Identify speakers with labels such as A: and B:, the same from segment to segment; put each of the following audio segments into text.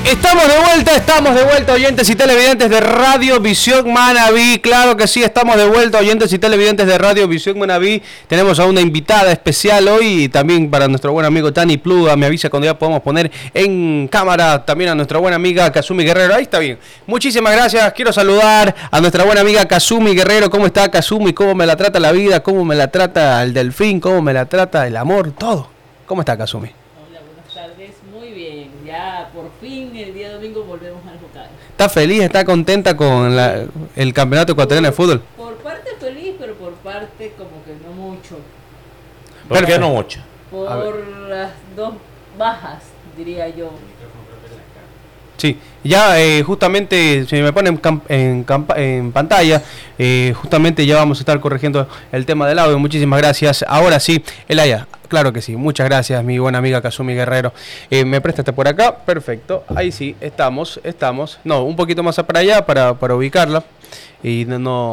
A: Estamos de vuelta, oyentes y televidentes de Radio Visión Manabí. Claro que sí, estamos de vuelta, oyentes y televidentes de Radio Visión Manabí. Tenemos a una invitada especial hoy y también para nuestro buen amigo Tani Pluga. Me avisa cuando ya podemos poner en cámara también a nuestra buena amiga Kazumi Guerrero. Ahí está bien. Muchísimas gracias. Quiero saludar a nuestra buena amiga Kazumi Guerrero. ¿Cómo está Kazumi? ¿Cómo me la trata la vida? ¿Cómo me la trata el delfín? ¿Cómo me la trata el amor? Todo. ¿Cómo está Kazumi?
B: Hola, buenas tardes. Muy bien. Ya por fin el día domingo volvemos al local.
A: ¿Está feliz? ¿Está contenta con el campeonato ecuatoriano de fútbol?
B: Por parte feliz, pero por parte como que no mucho.
C: ¿Por qué no mucho?
B: Por las dos bajas, diría yo.
A: Sí, ya justamente, si me ponen en pantalla, justamente ya vamos a estar corrigiendo el tema del audio. Muchísimas gracias. Ahora sí, Elaya, claro que sí. Muchas gracias, mi buena amiga Kazumi Guerrero. ¿Me prestaste por acá? Perfecto. Ahí sí, estamos. No, un poquito más para allá para ubicarla. Y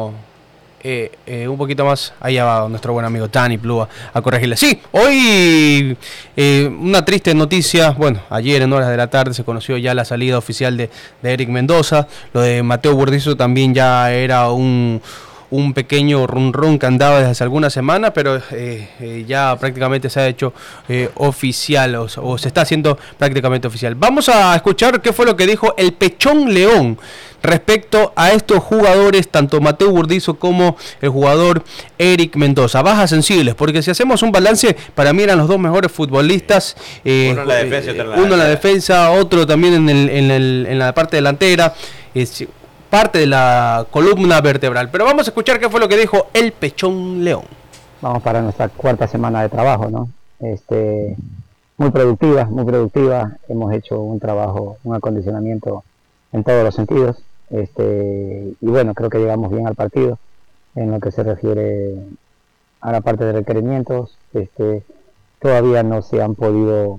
A: un poquito más allá va nuestro buen amigo Tani Plúa a corregirle. Sí, hoy una triste noticia. Bueno, ayer en horas de la tarde se conoció ya la salida oficial de Eric Mendoza. Lo de Mateo Burdizo también ya era un pequeño run que andaba desde hace algunas semanas, pero ya prácticamente se ha hecho oficial o se está haciendo prácticamente oficial. Vamos a escuchar qué fue lo que dijo el Pechón León respecto a estos jugadores, tanto Mateo Burdizo como el jugador Eric Mendoza. Bajas sensibles, porque si hacemos un balance, para mí eran los dos mejores futbolistas.
C: Uno en la defensa y otro en la
A: uno en la defensa, otro también en la parte delantera. Parte de la columna vertebral. Pero vamos a escuchar qué fue lo que dijo el Pechón León.
D: Vamos para nuestra cuarta semana de trabajo, ¿no? Muy productiva. Hemos hecho un trabajo, un acondicionamiento en todos los sentidos. Y bueno, creo que llegamos bien al partido en lo que se refiere a la parte de requerimientos. Todavía no se han podido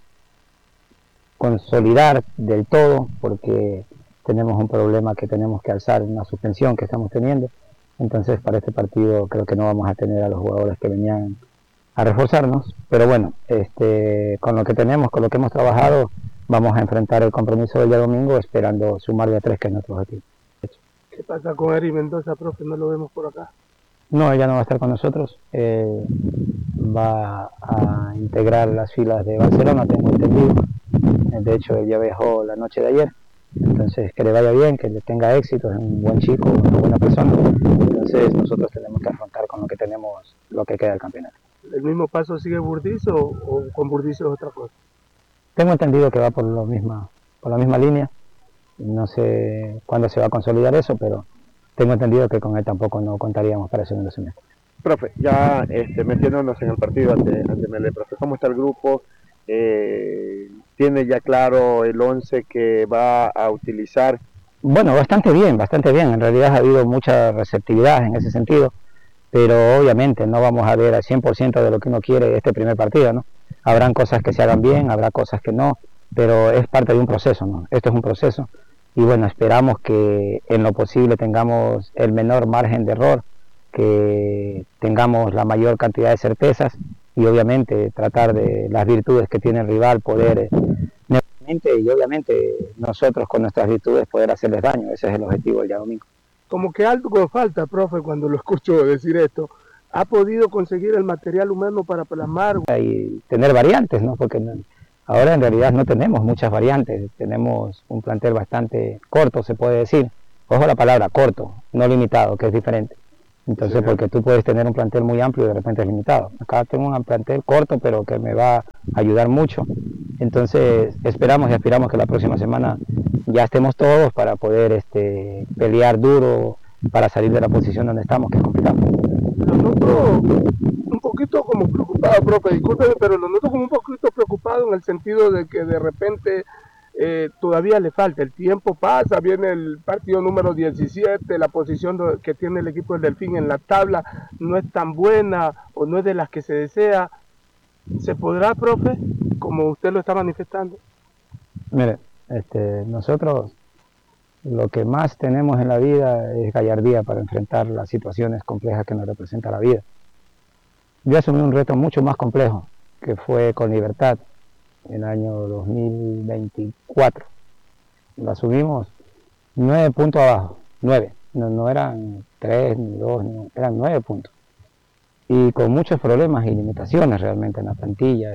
D: consolidar del todo porque tenemos un problema que tenemos que alzar, una suspensión que estamos teniendo. Entonces para este partido creo que no vamos a tener a los jugadores que venían a reforzarnos, pero bueno, con lo que tenemos, con lo que hemos trabajado, vamos a enfrentar el compromiso del día domingo esperando sumar de a 3, que es nuestro objetivo.
E: ¿Qué pasa con Eric Mendoza, profe? No lo vemos por acá.
D: No, ella no va a estar con nosotros, va a integrar las filas de Barcelona, tengo entendido. De hecho, ella viajó la noche de ayer. Entonces, que le vaya bien, que le tenga éxito, es un buen chico, una buena persona. Entonces, nosotros tenemos que afrontar con lo que tenemos, lo que queda del campeonato.
E: ¿El mismo paso sigue Burdizo o con Burdizo es otra cosa?
D: Tengo entendido que va por la misma línea. No sé cuándo se va a consolidar eso, pero tengo entendido que con él tampoco no contaríamos para el segundo semestre.
F: Profe, ya metiéndonos en el partido ante Melé, profe, ¿cómo está el grupo? ¿Tiene ya claro el 11 que va a utilizar?
D: Bueno, bastante bien. En realidad ha habido mucha receptividad en ese sentido, pero obviamente no vamos a ver al 100% de lo que uno quiere este primer partido, ¿no? Habrán cosas que se hagan bien, habrá cosas que no, pero es parte de un proceso, ¿no? Esto es un proceso y bueno, esperamos que en lo posible tengamos el menor margen de error, que tengamos la mayor cantidad de certezas y obviamente tratar de las virtudes que tiene el rival poder y obviamente nosotros con nuestras virtudes poder hacerles daño. Ese es el objetivo del día domingo.
E: Como que algo falta, profe, cuando lo escucho decir esto. ¿Ha podido conseguir el material humano para plasmar?
D: Y tener variantes, ¿no? Porque ahora en realidad no tenemos muchas variantes, tenemos un plantel bastante corto, se puede decir. Ojo la palabra corto, no limitado, que es diferente. Entonces, sí, porque tú puedes tener un plantel muy amplio y de repente es limitado. Acá tengo un plantel corto, pero que me va a ayudar mucho. Entonces, esperamos y aspiramos que la próxima semana ya estemos todos para poder pelear duro para salir de la posición donde estamos, que es complicado.
E: Lo noto un poquito como preocupado, profe, discúlpeme, pero lo noto como un poquito preocupado en el sentido de que de repente todavía le falta, el tiempo pasa, viene el partido número 17, la posición que tiene el equipo del Delfín en la tabla no es tan buena o no es de las que se desea. ¿Se podrá, profe, como usted lo está manifestando?
D: Mire, nosotros lo que más tenemos en la vida es gallardía para enfrentar las situaciones complejas que nos representa la vida. Yo asumí un reto mucho más complejo, que fue con Libertad, en el año 2024, La subimos 9 puntos abajo, 9. No eran 3 ni 2, eran 9 puntos. Y con muchos problemas y limitaciones realmente en la plantilla.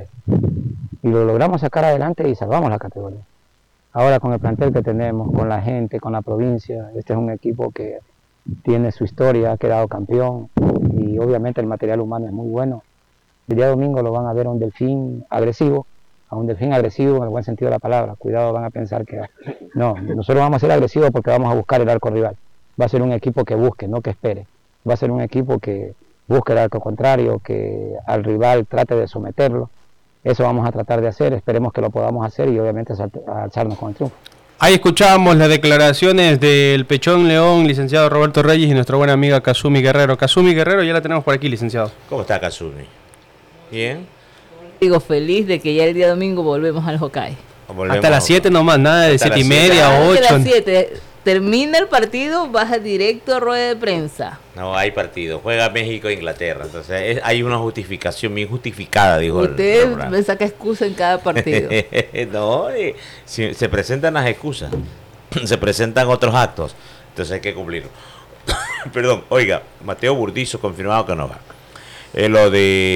D: Y lo logramos sacar adelante y salvamos la categoría. Ahora con el plantel que tenemos, con la gente, con la provincia, este es un equipo que tiene su historia, ha quedado campeón y obviamente el material humano es muy bueno. El día domingo lo van a ver a un Delfín agresivo en el buen sentido de la palabra. Cuidado, van a pensar que no, nosotros vamos a ser agresivos porque vamos a buscar el arco rival. Va a ser un equipo que busque, no que espere. Va a ser un equipo que busque el arco contrario, que al rival trate de someterlo. Eso vamos a tratar de hacer, esperemos que lo podamos hacer y obviamente alzarnos con el triunfo.
A: Ahí escuchamos las declaraciones del Pechón León, licenciado Roberto Reyes, y nuestra buena amiga Kazumi Guerrero. Kazumi Guerrero, ya la tenemos por aquí, licenciado.
C: ¿Cómo está Kazumi? ¿Bien?
B: Digo, feliz de que ya el día domingo volvemos al Hokkaido.
A: Hasta las 7 nomás, nada de 7 y media, 8.
B: Hasta las 7. Termina el partido, baja directo a rueda de prensa.
C: No hay partido, juega México e Inglaterra, entonces hay una justificación bien justificada, dijo
B: Usted me saca excusa en cada partido.
C: No, si se presentan las excusas, se presentan otros actos, entonces hay que cumplirlo. Perdón, oiga, Mateo Burdizo confirmado que no va. Lo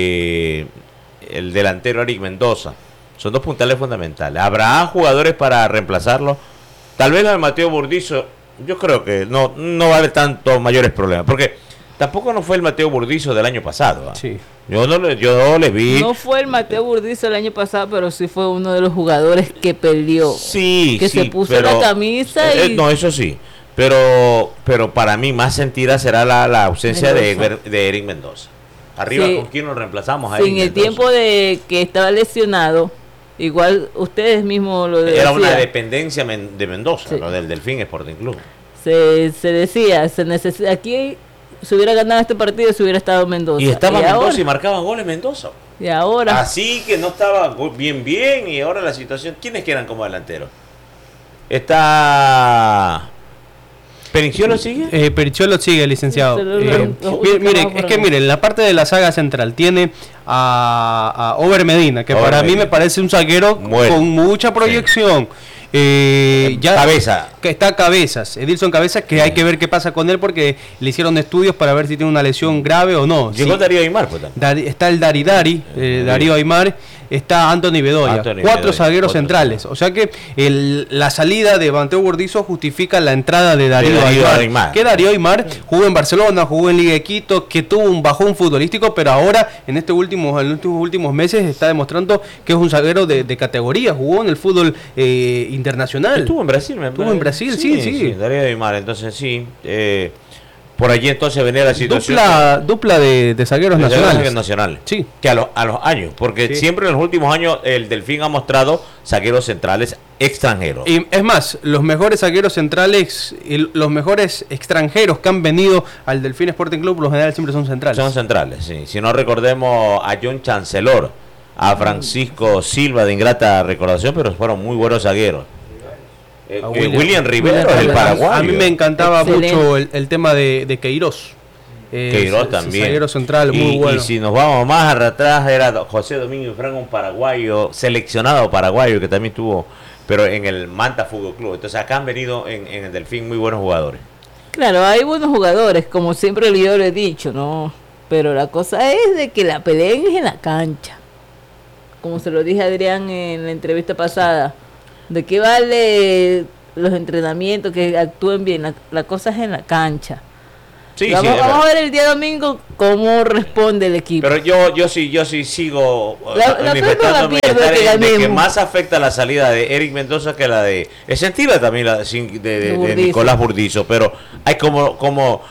C: de el delantero Eric Mendoza, son dos puntales fundamentales. ¿Habrá jugadores para reemplazarlo? Tal vez lo de Mateo Burdizo, yo creo que no va a haber tantos mayores problemas, porque tampoco no fue el Mateo Burdizo del año pasado.
A: Sí.
C: Yo le vi.
B: No fue el Mateo Burdizo el año pasado, pero sí fue uno de los jugadores que peleó.
C: Sí,
B: que se puso la camisa y...
C: No, eso sí. Pero para mí más sentida será la ausencia de Eric Mendoza. Arriba, sí. ¿Con quién nos reemplazamos?
B: En el tiempo de que estaba lesionado, igual ustedes mismos lo decían.
C: Era una dependencia de Mendoza, sí. Lo del Delfín Sporting Club.
B: Se decía, aquí se hubiera ganado este partido, se hubiera estado Mendoza.
C: Y estaba Mendoza y marcaba goles Mendoza.
B: Y ahora.
C: Así que no estaba bien, y ahora la situación. ¿Quiénes quedan como delanteros? Está... ¿Pericciolo sigue?
A: Pericciolo sigue, licenciado. Miren, en la parte de la saga central tiene a Over Medina, que para mí me parece un zaguero con mucha proyección.
C: Cabeza.
A: Que está Cabezas, Edilson Cabezas, que hay que ver qué pasa con él porque le hicieron estudios para ver si tiene una lesión grave o no.
C: Llegó Darío Aymar, pues.
A: Está el Darío Aymar, está Anthony Bedoya, 4 zagueros centrales. O sea que la salida de Mateo Burdizo justifica la entrada de Darío Aymar. Que Darío Aymar jugó en Barcelona, jugó en Liga de Quito, que tuvo un bajón futbolístico, pero ahora en estos últimos meses está demostrando que es un zaguero de categoría, jugó en el fútbol internacional.
C: Estuvo en Brasil,
A: Estuvo en Brasil, sí.
C: Darío Aymar, entonces sí. Por allí entonces venía la situación.
A: Dupla de zagueros nacionales.
C: Sí. Que a los años, porque sí. Siempre en los últimos años el Delfín ha mostrado zagueros centrales extranjeros.
A: Y es más, los mejores zagueros centrales y los mejores extranjeros que han venido al Delfín Sporting Club, por lo general siempre son centrales.
C: Son centrales, sí. Si no recordemos a John Chancellor, a Francisco Silva de ingrata recordación, pero fueron muy buenos zagueros. William Rivero, el paraguayo.
A: A mí me encantaba mucho el tema de Queiroz.
C: Queiroz también.
A: Zaguero central, muy bueno.
C: Y si nos vamos más atrás, era José Domingo Franco, un paraguayo, seleccionado paraguayo que también tuvo, pero en el Manta Fútbol Club. Entonces acá han venido en el Delfín muy buenos jugadores.
B: Claro, hay buenos jugadores, como siempre yo lo he dicho, ¿no? Pero la cosa es de que la peleen es en la cancha. Como se lo dije a Adrián en la entrevista pasada. ¿De qué vale los entrenamientos, que actúen bien? La cosa es en la cancha.
C: Sí,
B: vamos a ver el día domingo cómo responde el equipo.
C: Pero yo sí sigo manifestándome de que más afecta la salida de Eric Mendoza que la de... Es sentida también la de Nicolás Burdizo, pero hay como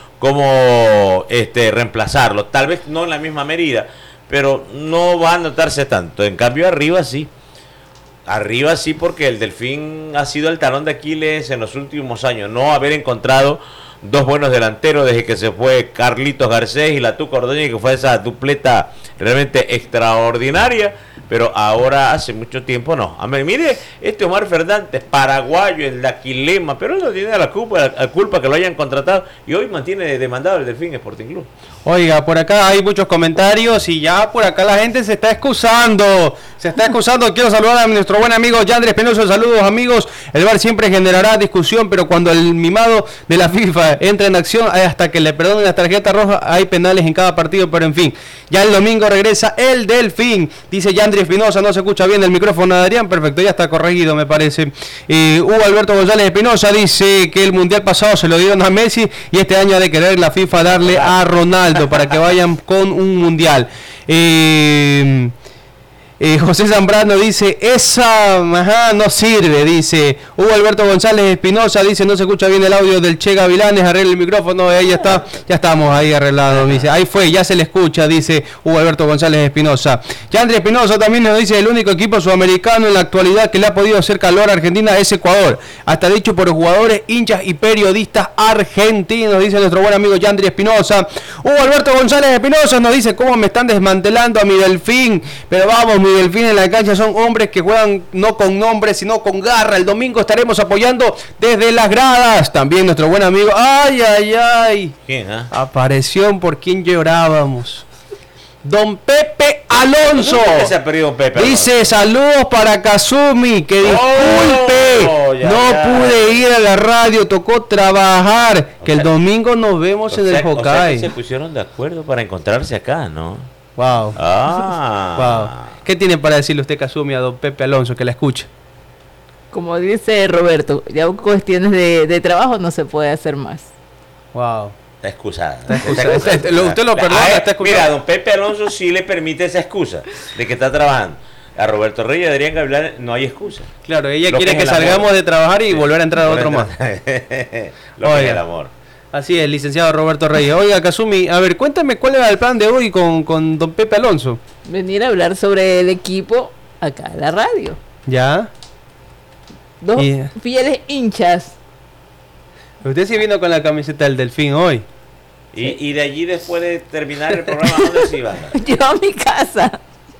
C: reemplazarlo. Tal vez no en la misma medida, pero no va a notarse tanto. En cambio arriba sí. Arriba sí, porque el Delfín ha sido el talón de Aquiles en los últimos años, no haber encontrado dos buenos delanteros desde que se fue Carlitos Garcés y la Tuca Ordóñez, que fue esa dupleta realmente extraordinaria, pero ahora hace mucho tiempo no. A mí, mire, este Omar Fernández, paraguayo, el de Aquilema, pero él no tiene la culpa que lo hayan contratado y hoy mantiene demandado el Delfín Sporting Club.
A: Oiga, por acá hay muchos comentarios y ya por acá la gente se está excusando. Quiero saludar a nuestro buen amigo Yandri Espinosa. Saludos, amigos. El VAR siempre generará discusión, pero cuando el mimado de la FIFA entra en acción, hasta que le perdonen las tarjetas rojas, hay penales en cada partido, pero en fin. Ya el domingo regresa el Delfín, dice Yandri Espinosa. No se escucha bien el micrófono de Adrián. Perfecto, ya está corregido, me parece. Hugo Alberto González Espinosa dice que el mundial pasado se lo dieron a Messi y este año ha de querer la FIFA darle a Ronaldo para que vayan con un mundial. José Zambrano dice, esa no sirve, dice. Hugo Alberto González Espinosa dice, no se escucha bien el audio del Che Gavilanes, arregla el micrófono, ahí ya está, ya estamos ahí arreglados, dice, ahí fue, ya se le escucha, dice Hugo Alberto González Espinosa. Yandri Espinosa también nos dice, el único equipo sudamericano en la actualidad que le ha podido hacer calor a Argentina es Ecuador, hasta dicho por jugadores, hinchas y periodistas argentinos, dice nuestro buen amigo Yandri Espinosa. Hugo Alberto González Espinosa nos dice, cómo me están desmantelando a mi Delfín, pero vamos, mi Delfín en la cancha son hombres que juegan no con nombre sino con garra. El domingo estaremos apoyando desde las gradas. También nuestro buen amigo,
C: ¿Quién,
A: apareció por quien llorábamos, Don Pepe Alonso.
C: ¿Dónde se ha perdido Don Pepe Alonso?
A: Dice, saludos para Kazumi, que disculpe, pude ir a la radio, tocó trabajar, que el domingo nos vemos en el Hokkaido.
C: Se pusieron de acuerdo para encontrarse acá, ¿no?
A: Wow.
C: Wow.
A: ¿Qué tiene para decirle usted, Kazumi, a Don Pepe Alonso, que la escucha?
B: Como dice Roberto, ya con cuestiones de trabajo no se puede hacer más.
A: Wow.
C: Está excusada.
A: Usted lo perdona, está excusada.
C: Mira, Don Pepe Alonso sí le permite esa excusa de que está trabajando. A Roberto Reyes y Adrián Gavilán no hay excusa.
A: Claro, ella quiere que salgamos de trabajar y volver a entrar a otro más.
C: Lo que es el amor.
A: Así es, licenciado Roberto Reyes. Oiga, Kazumi, a ver, cuéntame cuál era el plan de hoy con Don Pepe Alonso.
B: Venir a hablar sobre el equipo acá en la radio.
A: ¿Ya?
B: Dos fieles hinchas.
A: Usted sí vino con la camiseta del Delfín hoy.
C: Y de allí, después de terminar el programa, ¿dónde se iba?
B: Yo a mi casa.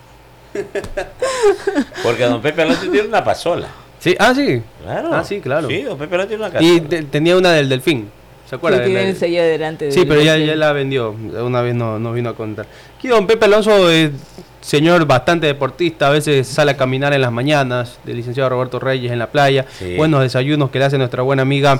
C: Porque Don Pepe Alonso tiene una pasola.
A: Sí, sí.
C: Claro.
A: Sí, claro.
C: Sí, Don Pepe Alonso tiene una pasola.
A: Y tenía una del Delfín. ¿Se acuerda?
B: Sí, tiene el sello delante.
A: Sí, pero ya la vendió. Una vez nos vino a contar. Aquí Don Pepe Alonso es señor bastante deportista. A veces sale a caminar en las mañanas. Del licenciado Roberto Reyes en la playa. Sí. Buenos desayunos que le hace nuestra buena amiga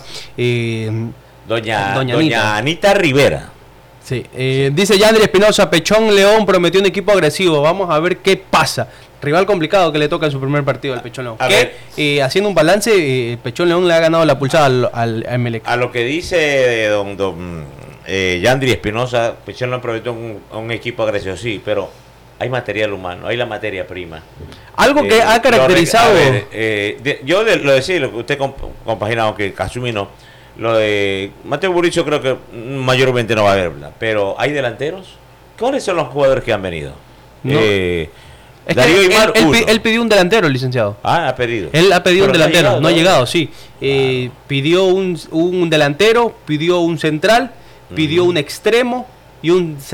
C: Doña Anita Rivera.
A: Sí. Dice Yandri Espinosa, Pechón León prometió un equipo agresivo. Vamos a ver qué pasa. Rival complicado que le toca en su primer partido al Pechón León. Haciendo un balance, Pechón León le ha ganado la pulsada al Emelec. A
C: lo que dice don Yandri Espinosa, Pechón León prometió un equipo agresivo, sí, pero hay material humano, hay la materia prima.
A: Algo que ha caracterizado...
C: yo lo decía, lo que usted compaginado, aunque Kazumi no, lo de Mateo Burricho creo que mayormente no va a haber, pero ¿hay delanteros? ¿Cuáles son los jugadores que han venido?
A: No.
C: Darío Imar,
A: él pidió un delantero, licenciado.
C: Ha pedido.
A: Él ha pedido un delantero, no ha llegado, sí. Pidió un delantero, pidió un central, pidió un extremo y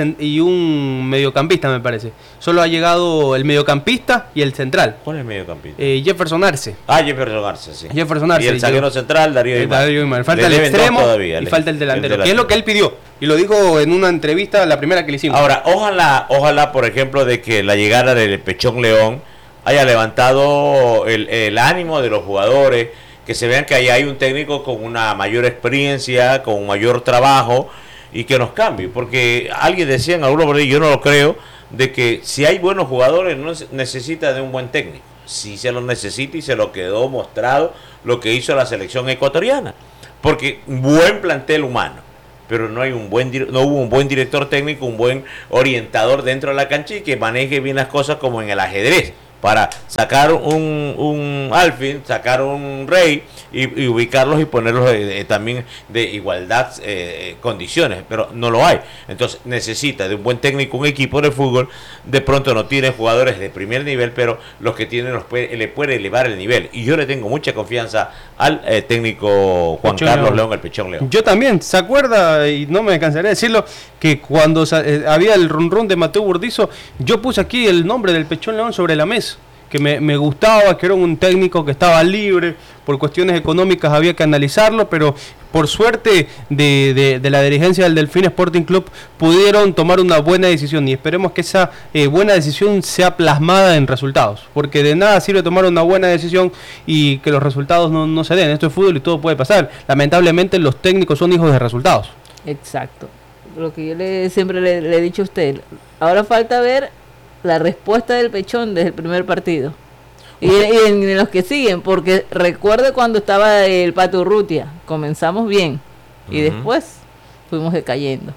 A: un mediocampista, me parece. Solo ha llegado el mediocampista y el central.
C: ¿Cuál es el mediocampista?
A: Jefferson Arce.
C: Jefferson Arce, sí.
A: Jefferson Arce.
C: Y el zaguero central, Darío Imar.
A: Falta el extremo y falta el delantero, que es lo que él pidió. Y lo dijo en una entrevista, la primera que le hicimos.
C: Ahora, ojalá, por ejemplo, de que la llegada del Pechón León haya levantado el ánimo de los jugadores, que se vean que ahí hay un técnico con una mayor experiencia, con un mayor trabajo, y que nos cambie, porque alguien decía en algunos por ahí, yo no lo creo, de que si hay buenos jugadores no necesita de un buen técnico. Sí se lo necesita y se lo quedó mostrado lo que hizo la selección ecuatoriana, porque buen plantel humano, pero no hubo un buen director técnico, un buen orientador dentro de la cancha y que maneje bien las cosas como en el ajedrez. para sacar un Alfin, sacar un Rey y ubicarlos y ponerlos también de igualdad condiciones, pero no lo hay. Entonces necesita de un buen técnico, un equipo de fútbol. De pronto no tiene jugadores de primer nivel, pero los que tienen le puede elevar el nivel, y yo le tengo mucha confianza al técnico Juan
A: Pechón
C: Carlos
A: León.
C: León, el Pechón León.
A: Yo también, ¿se acuerda? Y no me cansaré de decirlo, que cuando había el run de Mateo Burdizo, yo puse aquí el nombre del Pechón León sobre la mesa, que me gustaba, que era un técnico que estaba libre, por cuestiones económicas había que analizarlo, pero por suerte de la dirigencia del Delfín Sporting Club pudieron tomar una buena decisión, y esperemos que esa buena decisión sea plasmada en resultados, porque de nada sirve tomar una buena decisión y que los resultados no se den. Esto es fútbol y todo puede pasar. Lamentablemente los técnicos son hijos de resultados.
B: Exacto. Lo que yo siempre le he dicho a usted, ahora falta ver la respuesta del Pechón desde el primer partido. Y en los que siguen, porque recuerde cuando estaba el Pato Urrutia, comenzamos bien y después fuimos decayendo.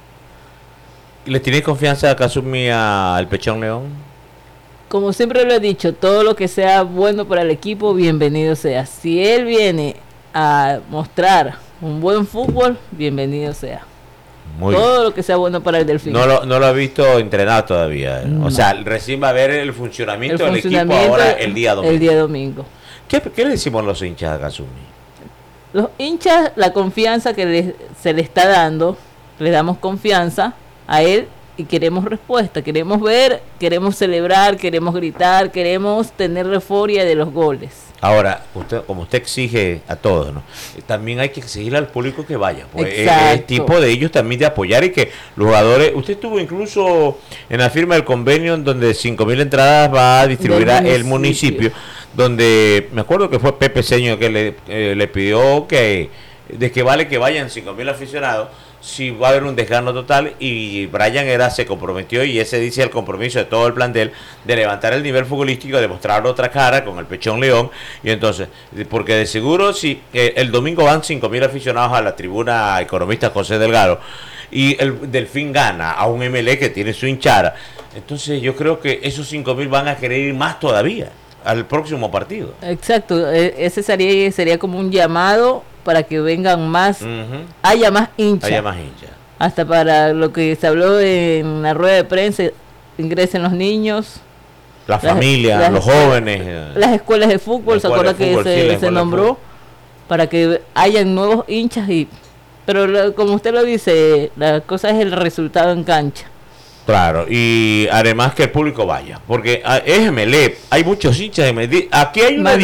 C: ¿Le tiene confianza a Kazumi al Pechón León?
B: Como siempre lo he dicho, todo lo que sea bueno para el equipo, bienvenido sea. Si él viene a mostrar un buen fútbol, bienvenido sea.
C: Muy
B: Todo
C: bien.
B: lo que sea bueno para el Delfín.
C: No lo ha visto entrenar todavía.
B: No.
C: O sea, recién va a ver el funcionamiento del equipo ahora el día domingo.
B: El día domingo.
C: ¿Qué le decimos los hinchas a Kazumi?
B: Los hinchas, la confianza que se le está dando, le damos confianza a él y queremos respuesta, queremos ver, queremos celebrar, queremos gritar, queremos tener la euforia de los goles.
C: Ahora, como usted exige a todos, ¿no? También hay que exigirle al público que vaya. Pues
B: Exacto.
C: es tipo de ellos también de apoyar, y que los jugadores... Usted estuvo incluso en la firma del convenio en donde 5.000 entradas va a distribuir el municipio, donde me acuerdo que fue Pepe Seño que le pidió que vale que vayan 5.000 aficionados si va a haber un desgano total, y Brian Heras se comprometió, y ese dice el compromiso de todo el plantel, de levantar el nivel futbolístico, de mostrar otra cara con el Pechón León. Y entonces, porque de seguro si el domingo van 5.000 aficionados a la tribuna Economista José Delgado, y el Delfín gana a un MLE que tiene su hinchada, entonces yo creo que esos 5.000 van a querer ir más todavía al próximo partido.
B: Exacto, ese sería como un llamado para que vengan más, haya más hinchas.
C: Haya más hinchas.
B: Hasta para lo que se habló en la rueda de prensa, ingresen los niños,
C: Las familias, los jóvenes.
B: las escuelas de fútbol, ¿se acuerda que se
C: se
B: nombró? Para que hayan nuevos hinchas, pero como usted lo dice, la cosa es el resultado en cancha.
C: Claro, y además que el público vaya, porque es MLE, hay muchos hinchas de MLE. Aquí hay una,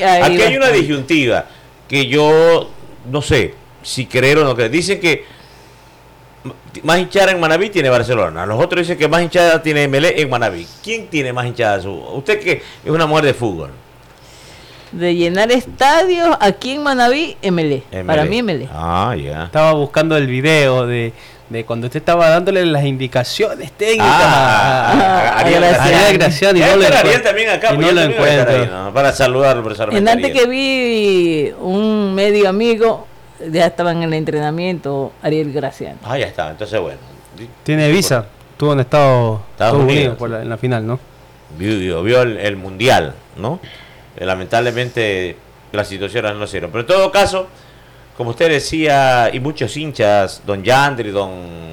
C: disyuntiva que yo no sé si creer o no creer. Dicen que más hinchada en Manabí tiene Barcelona, los otros dicen que más hinchada tiene MLE en Manabí. ¿Quién tiene más hinchada? Usted, que es una mujer de fútbol.
B: De llenar estadios aquí en Manabí, MLE. Para mí MLE.
C: Ah, ya.
A: Estaba buscando el video de cuando usted estaba dándole las indicaciones técnicas a Ariel Gracián, y no lo
C: Ariel también acá,
A: y no lo encuentro
C: ahí, ¿no? Para saludarlo personalmente.
B: En antes que vi un medio amigo, ya estaba en el entrenamiento Ariel Gracián.
C: Ah, ya está, entonces bueno.
A: Tiene visa, estuvo en Estados Unidos
C: sí.
A: en la final, ¿no?
C: Vio el mundial, ¿no? Lamentablemente las situaciones no sirven, pero en todo caso, como usted decía, y muchos hinchas, don Yandri, don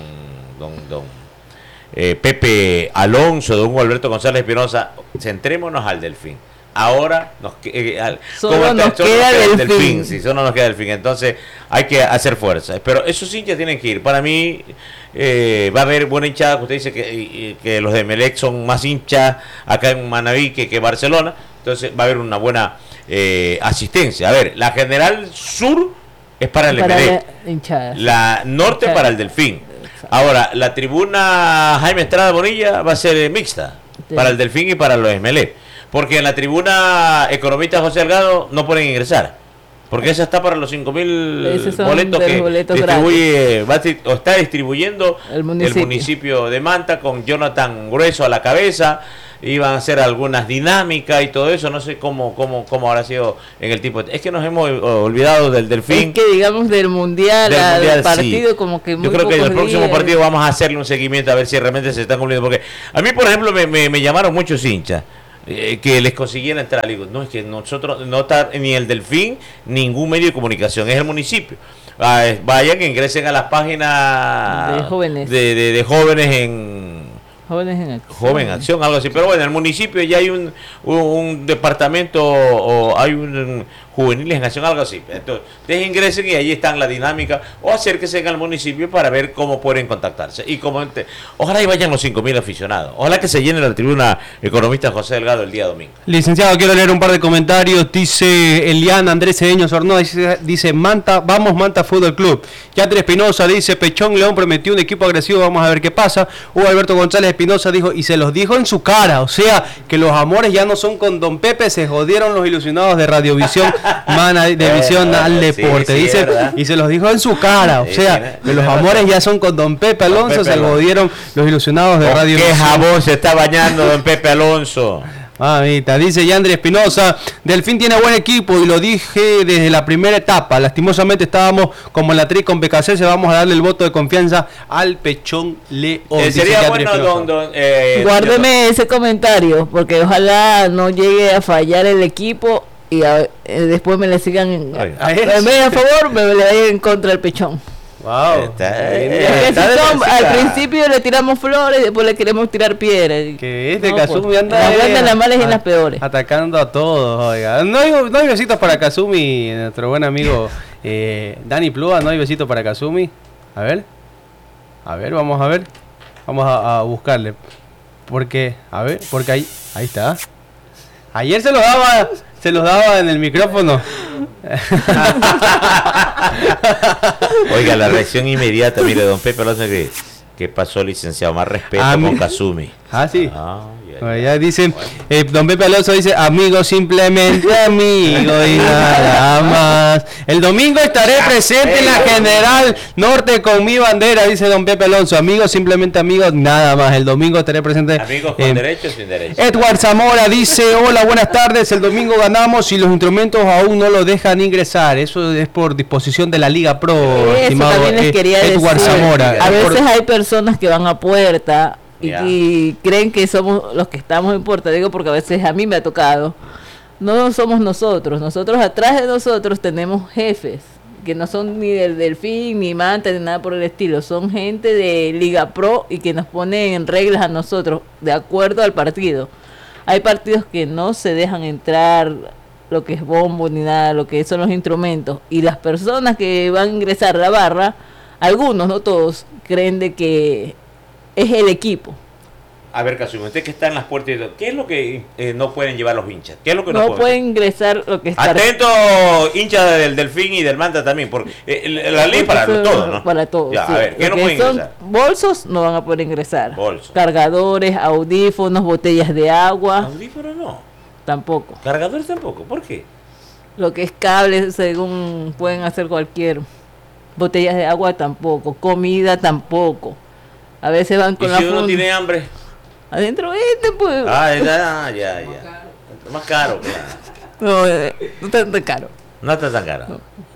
C: Pepe Alonso, don Alberto González Espinosa, centrémonos al Delfín. Ahora
B: solo nos queda el Delfín.
C: Sí, solo nos queda el Delfín. Entonces hay que hacer fuerza. Pero esos hinchas tienen que ir. Para mí va a haber buena hinchada. Usted dice que los de Emelec son más hinchas acá en Manabí que Barcelona. Entonces va a haber una buena asistencia. A ver, la General Sur es para el Emelec, la Norte para el Delfín. Ahora, la tribuna Jaime Estrada Bonilla va a ser mixta, para el Delfín y para los Emelec, porque en la tribuna Economista José Delgado no pueden ingresar, porque esa está para los 5.000 boletos que distribuye, está distribuyendo el municipio de Manta, con Jonathan Grueso a la cabeza. Iban a hacer algunas dinámicas y todo eso, no sé cómo habrá sido en el tipo. Es que nos hemos olvidado del Delfín.
B: Es que digamos del mundial al partido, sí. Como que muy
C: yo creo que en el próximo partido vamos a hacerle un seguimiento a ver si realmente se están cumpliendo, porque a mí, por ejemplo, me llamaron muchos hinchas que les consiguiera entrar. Le digo, no, es que nosotros no está ni el Delfín, ningún medio de comunicación, es el municipio. Vayan, que ingresen a las páginas
B: de jóvenes,
C: de jóvenes en Joven Acción, algo así. Pero bueno, en el municipio ya hay un departamento o hay un juveniles en acción, algo así. Entonces, ustedes ingresen y ahí están la dinámica, o acérquense al municipio para ver cómo pueden contactarse. Y ojalá y vayan los 5.000 aficionados. Ojalá que se llene la tribuna economista José Delgado el día domingo.
A: Licenciado, quiero leer un par de comentarios. Dice Eliana Andrés Cedeño Sornoa, dice Manta, vamos Manta Fútbol Club. Yatri Espinosa dice, Pechón León prometió un equipo agresivo, vamos a ver qué pasa. Hugo Alberto González Espinosa dijo, y se los dijo en su cara, o sea, que los amores ya no son con Don Pepe, se jodieron los ilusionados de Radiovisión, de Visión al Deporte,
C: sí,
A: dice,
C: ¿verdad?
A: y se los dijo en su cara, o sea, que los amores ya son con Don Pepe Alonso, se jodieron los ilusionados de Radiovisión.
C: ¿Qué jabón se está bañando Don Pepe Alonso?
A: Mamita, dice Yandri Espinosa, Delfín tiene buen equipo y lo dije desde la primera etapa. Lastimosamente estábamos como en la tri con BKC, vamos a darle el voto de confianza al Pechón León.
C: Sería bueno,
B: guárdeme ese comentario, porque ojalá no llegue a fallar el equipo y después me le sigan en vez a favor, me le vayan en contra el Pechón.
A: Wow.
B: Al principio le tiramos flores y después le queremos tirar piedras.
A: Que este Kazumi anda
B: en las malas y en las peores.
A: Atacando a todos, oiga. No hay besitos para Kazumi, nuestro buen amigo Dani Plúa, no hay besitos para Kazumi. A ver, vamos a ver. Vamos a buscarle. Porque ahí está. Ayer se los daba en el micrófono.
C: Oiga, la reacción inmediata, mire, don Pepe Alonso, ¿qué pasó, licenciado? Más respeto con Kazumi.
A: Sí. Ya dicen, don Pepe Alonso dice, amigo, simplemente amigo y nada más. El domingo estaré presente en la General Norte con mi bandera, dice don Pepe Alonso. Amigo, simplemente amigo, nada más. El domingo estaré presente.
C: Amigos con derecho y sin derecho.
A: Edward Zamora dice, hola, buenas tardes. El domingo ganamos y los instrumentos aún no lo dejan ingresar. Eso es por disposición de la Liga Pro,
B: eso
A: estimado
B: también les quería
A: Edward
B: decir.
A: Zamora.
B: A veces hay personas que van a puerta y creen que somos los que estamos en puerta, digo porque a veces a mí me ha tocado. No somos nosotros atrás de nosotros tenemos jefes que no son ni del Delfín, ni Manta, ni nada por el estilo, son gente de Liga Pro y que nos ponen en reglas a nosotros de acuerdo al partido. Hay partidos que no se dejan entrar lo que es bombo ni nada, lo que son los instrumentos, y las personas que van a ingresar a la barra, algunos, no todos, creen de que es el equipo.
C: A ver, Kazumi, usted que está en las puertas, ¿qué es lo que no pueden llevar los hinchas? ¿Qué es lo que
B: no pueden ingresar lo que está?
C: Atento, hinchas del Delfín y del Manta también, porque la ley para todos, ¿no?
B: Para todos,
C: ya,
B: sí.
C: A ver, ¿qué no pueden ingresar?
B: Bolsos no van a poder ingresar.
C: Bolsos.
B: Cargadores, audífonos, botellas de agua.
C: Audífonos no.
B: Tampoco.
C: Cargadores tampoco, ¿por qué?
B: Lo que es cables, según pueden hacer cualquier. Botellas de agua tampoco. Comida tampoco. A veces van con
C: ¿Y
B: la
C: si uno tiene hambre?
B: Adentro pues.
C: Ya. Más caro, claro.
B: No está tan caro.
C: No está tan caro.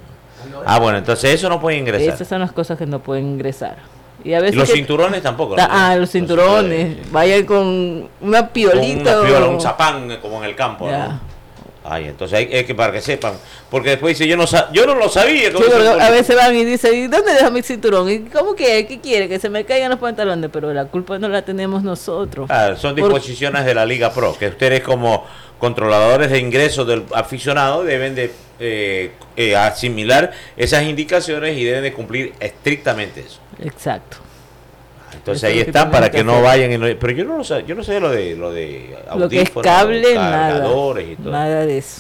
C: No. Bueno, entonces eso no puede ingresar.
B: Esas son las cosas que no pueden ingresar. Y a veces
C: los cinturones tampoco. ¿No?
B: Los cinturones. Vayan con una piolita.
C: Con una piola, un zapán como en el campo, ¿no? Entonces hay que para que sepan, porque después dice yo no lo sabía.
B: Sí, a veces van y dicen, ¿y dónde deja mi cinturón? ¿Y cómo que qué quiere? Que se me caigan los pantalones, pero la culpa no la tenemos nosotros.
C: Son disposiciones de la Liga Pro, que ustedes como controladores de ingresos del aficionado deben de asimilar esas indicaciones y deben de cumplir estrictamente eso.
B: Exacto.
C: Entonces ahí están para que no vayan pero yo no sé lo de audífonos,
B: lo que es cable,
C: cargadores y todo.
B: Nada de eso.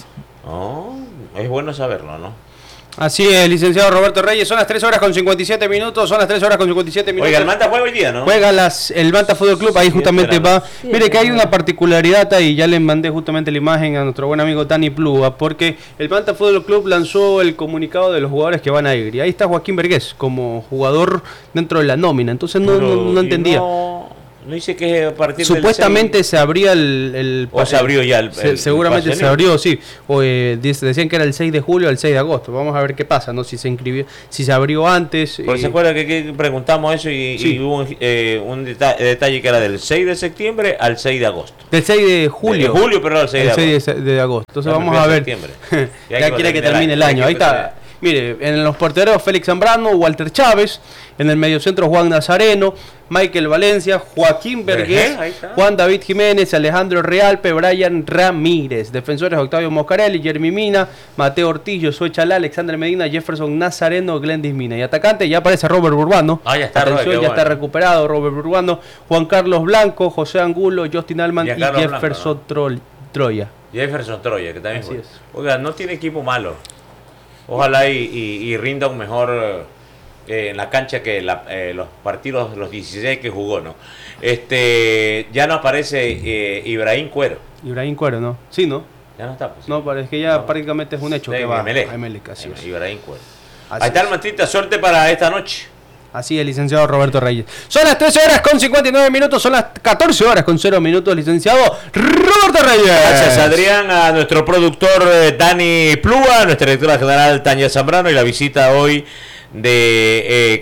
C: Es bueno saberlo, ¿no?
A: Así es, licenciado Roberto Reyes, son las 3 horas con 57 minutos,
C: Oiga, el Manta juega hoy día, ¿no?
A: Juega el Manta Fútbol Club, ahí justamente va. Mire que hay una particularidad ahí, ya le mandé justamente la imagen a nuestro buen amigo Dani Plúa, porque el Manta Fútbol Club lanzó el comunicado de los jugadores que van a ir, y ahí está Joaquín Vergés como jugador dentro de la nómina, entonces no entendía.
C: No dice que es a partir
A: supuestamente
C: del 6.
A: Se abría el
C: o se abrió ya el
A: seguramente
C: pase
A: se abrió, sí. O, decían que era el 6 de julio al 6 de agosto. Vamos a ver qué pasa, ¿no? Si se inscribió, si se abrió antes.
C: Porque se acuerda que preguntamos eso y hubo un detalle que era del 6 de septiembre al 6 de agosto.
A: Del 6 de julio.
C: De julio, pero al 6 de agosto.
A: 6 de agosto. Entonces vamos a ver. Ya quiere que termine el año. Ahí está. Mire, en los porteros Félix Zambrano, Walter Chávez, en el mediocentro Juan Nazareno, Michael Valencia, Joaquín Vergés, Juan David Jiménez, Alejandro Realpe, Brian Ramírez, defensores Octavio Moscarelli, Jeremy Mina, Mateo Ortiz, Josué Chalá, Alexander Medina, Jefferson Nazareno, Glendis Mina. Y atacante ya aparece Robert Burbano.
C: Ya está,
A: atención, ya está recuperado Robert Burbano, Juan Carlos Blanco, José Angulo, Justin Alman y Jefferson Troya.
C: Jefferson Troya, que también
A: fue.
C: Oiga, no tiene equipo malo. Ojalá y rinda un mejor en la cancha que los partidos, los 16 que jugó, ¿no? Ya no aparece Ibrahim Cuero.
A: Ibrahim Cuero, ¿no? Sí, ¿no?
C: Ya no está. Pues,
A: no, parece que ya prácticamente es un hecho que va a Emelec.
C: Ibrahim Cuero. Ahí está el Mantita, suerte para esta noche.
A: Así es, licenciado Roberto Reyes. Son las 13 horas con 59 minutos, son las 14 horas con 0 minutos, licenciado Roberto Reyes.
C: Gracias, Adrián, a nuestro productor Dani Plúa, nuestra directora general Tania Zambrano y la visita hoy de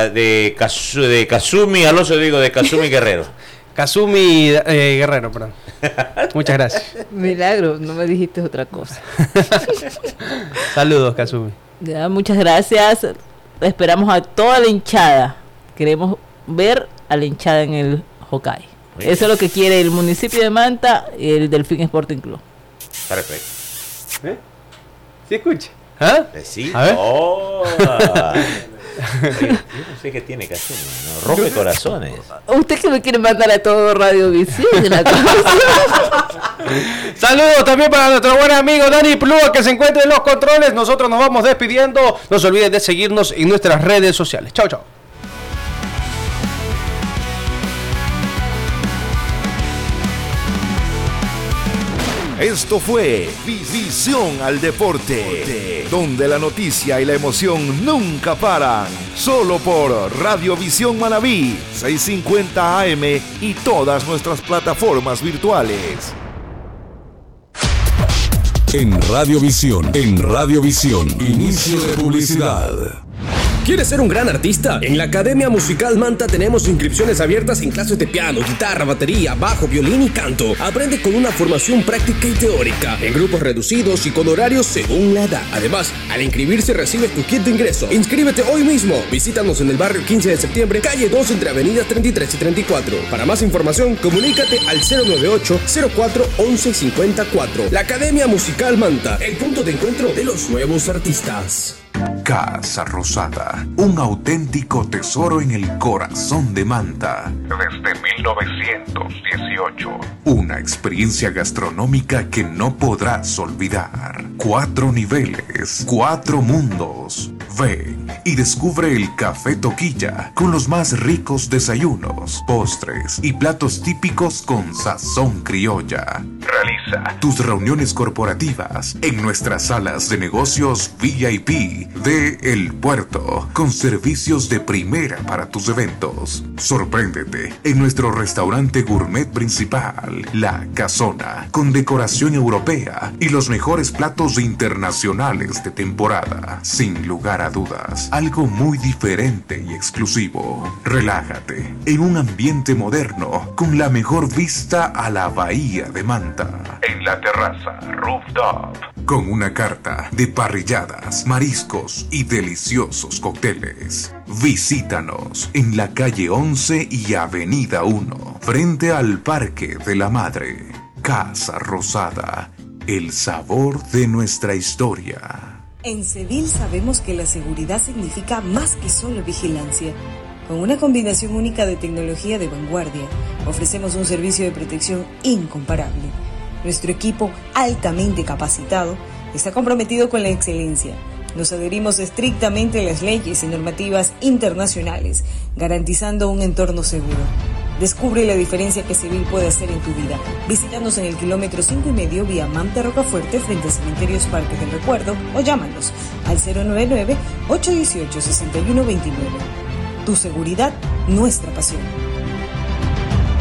C: Kazumi Alonso, de Kazumi Guerrero.
A: Kazumi Guerrero, perdón. Muchas gracias.
B: Milagro, no me dijiste otra cosa.
A: Saludos, Kazumi.
B: Ya, muchas gracias. Esperamos a toda la hinchada. Queremos ver a la hinchada en el Hokkaido. Eso es lo que quiere el municipio de Manta y el Delfín Sporting Club.
C: Perfecto.
A: ¿Sí escucha? ¿Ah?
C: Sí.
A: A ver.
C: Yo no sé qué tiene que hacer, ¿no? Rompe corazones.
B: Usted que me quiere mandar a todo Radiovisión.
A: Saludos también para nuestro buen amigo Dani Plúa, que se encuentra en los controles. Nosotros nos vamos despidiendo. No se olviden de seguirnos en nuestras redes sociales. Chao, chao.
G: Esto fue Visión al Deporte, donde la noticia y la emoción nunca paran. Solo por Radiovisión Manabí, 650 AM y todas nuestras plataformas virtuales.
H: En Radiovisión, inicio de publicidad.
I: ¿Quieres ser un gran artista? En la Academia Musical Manta tenemos inscripciones abiertas en clases de piano, guitarra, batería, bajo, violín y canto. Aprende con una formación práctica y teórica, en grupos reducidos y con horarios según la edad. Además, al inscribirse recibes tu kit de ingreso. Inscríbete hoy mismo. Visítanos en el barrio 15 de septiembre, calle 2, entre avenidas 33 y 34. Para más información, comunícate al 098-04-1154. La Academia Musical Manta, el punto de encuentro de los nuevos artistas.
G: Casa Rosada, un auténtico tesoro en el corazón de Manta. Desde 1918. Una experiencia gastronómica que no podrás olvidar. 4 niveles, 4 mundos. Ven y descubre el Café Toquilla con los más ricos desayunos, postres y platos típicos con sazón criolla. Realiza tus reuniones corporativas en nuestras salas de negocios VIP de El Puerto, con servicios de primera para tus eventos. Sorpréndete en nuestro restaurante gourmet principal, La Casona, con decoración europea y los mejores platos internacionales de temporada. Sin lugar a dudas, algo muy diferente y exclusivo. Relájate en un ambiente moderno con la mejor vista a la bahía de Manta. En la terraza Rooftop, con una carta de parrilladas, mariscos y deliciosos cócteles. Visítanos en la calle 11 y avenida 1, frente al Parque de la Madre. Casa Rosada, el sabor de nuestra historia.
J: En Cedil sabemos que la seguridad significa más que solo vigilancia. Con una combinación única de tecnología de vanguardia, ofrecemos un servicio de protección incomparable. Nuestro equipo, altamente capacitado, está comprometido con la excelencia. Nos adherimos estrictamente a las leyes y normativas internacionales, garantizando un entorno seguro. Descubre la diferencia que Cedil puede hacer en tu vida. Visítanos en el kilómetro 5,5 vía Manta Rocafuerte frente a Cementerios Parques del Recuerdo o llámanos al 099-818-6129. Tu seguridad, nuestra pasión.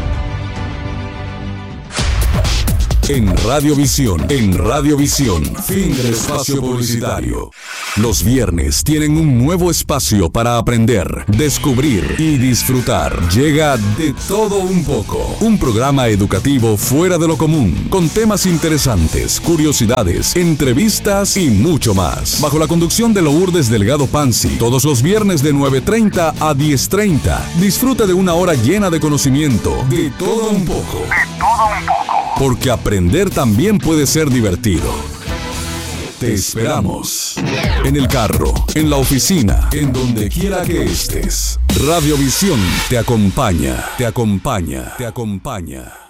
H: En Radiovisión, fin del espacio publicitario. Los viernes tienen un nuevo espacio para aprender, descubrir y disfrutar. Llega De Todo Un Poco, un programa educativo fuera de lo común, con temas interesantes, curiosidades, entrevistas y mucho más. Bajo la conducción de Lourdes Delgado Pansi, todos los viernes de 9:30 a 10:30. Disfruta de una hora llena de conocimiento. De todo un poco. Porque aprender también puede ser divertido. Te esperamos. En el carro, en la oficina, en donde quiera que estés. Radiovisión te acompaña.